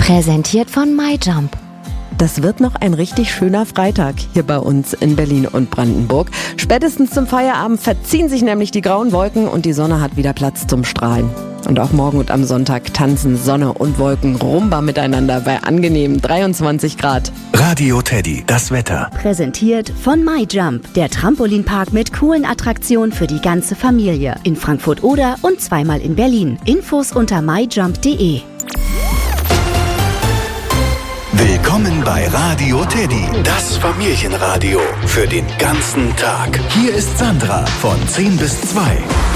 Präsentiert von MyJump. Das wird noch ein richtig schöner Freitag hier bei uns in Berlin und Brandenburg. Spätestens zum Feierabend verziehen sich nämlich die grauen Wolken und die Sonne hat wieder Platz zum Strahlen. Und auch morgen und am Sonntag tanzen Sonne und Wolken Rumba miteinander bei angenehmen 23 Grad. Radio Teddy, das Wetter. Präsentiert von MyJump, der Trampolinpark mit coolen Attraktionen für die ganze Familie. In Frankfurt-Oder und zweimal in Berlin. Infos unter myjump.de. Willkommen bei Radio Teddy, das Familienradio für den ganzen Tag. Hier ist Sandra von 10 bis 2.